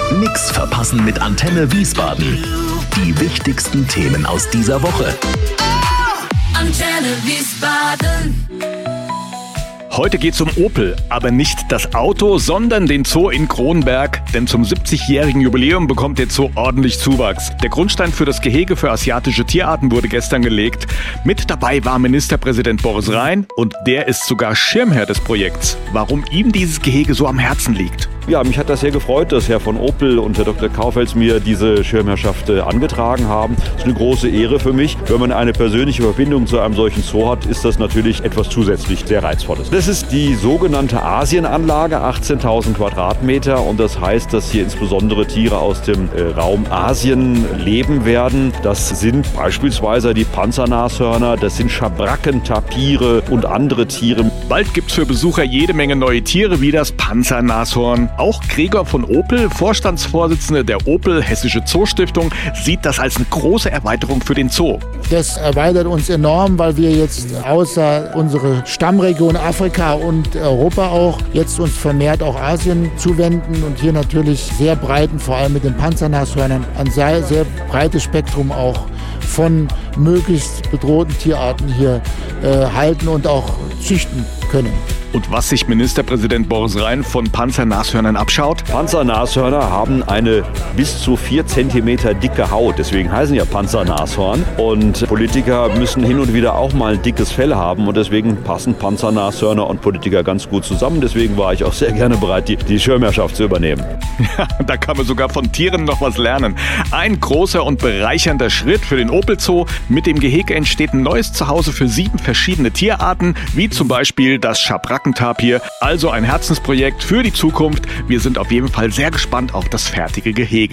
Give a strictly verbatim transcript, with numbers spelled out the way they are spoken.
Nix verpassen mit Antenne Wiesbaden. Die wichtigsten Themen aus dieser Woche. Antenne Wiesbaden. Heute geht's um Opel, aber nicht das Auto, sondern den Zoo in Kronberg. Denn zum siebzigjährigen Jubiläum bekommt der Zoo ordentlich Zuwachs. Der Grundstein für das Gehege für asiatische Tierarten wurde gestern gelegt. Mit dabei war Ministerpräsident Boris Rhein und der ist sogar Schirmherr des Projekts. Warum ihm dieses Gehege so am Herzen liegt? Ja, mich hat das sehr gefreut, dass Herr von Opel und Herr Doktor Kaufels mir diese Schirmherrschaft äh, angetragen haben. Das ist eine große Ehre für mich. Wenn man eine persönliche Verbindung zu einem solchen Zoo hat, ist das natürlich etwas zusätzlich sehr Reizvolles. Das ist die sogenannte Asienanlage, achtzehntausend Quadratmeter. Und das heißt, dass hier insbesondere Tiere aus dem äh, Raum Asien leben werden. Das sind beispielsweise die Panzernashörner, das sind Schabracken, Tapire und andere Tiere. Bald gibt's für Besucher jede Menge neue Tiere wie das Panzernashorn. Auch Gregor von Opel, Vorstandsvorsitzender der Opel Hessische Zoostiftung, sieht das als eine große Erweiterung für den Zoo. Das erweitert uns enorm, weil wir jetzt außer unsere Stammregion Afrika und Europa auch jetzt uns vermehrt auch Asien zuwenden und hier natürlich sehr breiten, vor allem mit den Panzernashörnern, ein sehr, sehr breites Spektrum auch von möglichst bedrohten Tierarten hier äh, halten und auch züchten können. Und was sich Ministerpräsident Boris Rhein von Panzernashörnern abschaut? Panzernashörner haben eine bis zu vier Zentimeter dicke Haut, deswegen heißen ja Panzernashorn. Und Politiker müssen hin und wieder auch mal ein dickes Fell haben und deswegen passen Panzernashörner und Politiker ganz gut zusammen. Deswegen war ich auch sehr gerne bereit, die, die Schirmherrschaft zu übernehmen. Ja, da kann man sogar von Tieren noch was lernen. Ein großer und bereichernder Schritt für den Opel Zoo. Mit dem Gehege entsteht ein neues Zuhause für sieben verschiedene Tierarten, wie zum Beispiel das Schabrackentapir. Also ein Herzensprojekt für die Zukunft. Wir sind auf jeden Fall sehr gespannt auf das fertige Gehege.